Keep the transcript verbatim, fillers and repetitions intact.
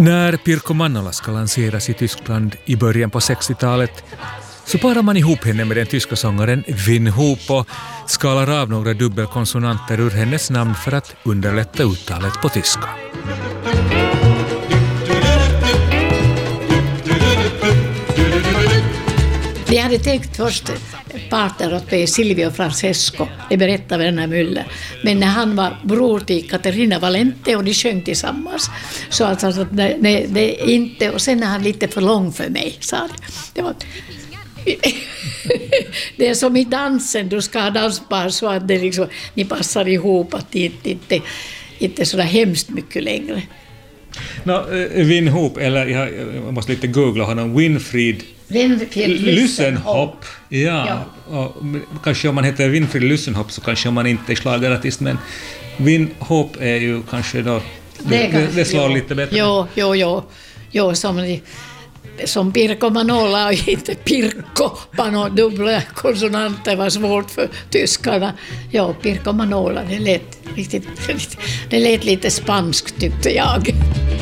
När Pirkko Mannola ska lanseras i Tyskland i början på sextiotalet så parar man ihop henne med den tyska sångaren Win Hoop och skalar av några dubbelkonsonanter ur hennes namn för att underlätta uttalet på tyska. Vi hade tänkt först partner åt mig, Silvio Francesco, det berättade Werner Müller. Men när han var bror till Caterina Valente och de sjöng tillsammans, så alltså att det, det, det är inte, och sen är han lite för lång för mig, sa det. Det var det är som i dansen, du ska ha danspar så att det liksom, ni passar ihop, att det inte, inte, inte så där hemskt mycket längre. No, Win Hoop, eller jag, jag måste lite googla honom, Winfried Lyssenhopp. Ja, ja. Och kanske om man heter Winfried Lyssenhopp så kanske man inte är schlagerartist, men Win Hoop är ju kanske då, det, det, det, det slår jo, lite bättre. Jo, jo, jo, jo som, som Pirkko Mannola och inte Pirkko, Pano, dubbla konsonanter var svårt för tyskarna. Jo, Pirkko Mannola, det lät, riktigt, det lät lite spanskt tyckte jag.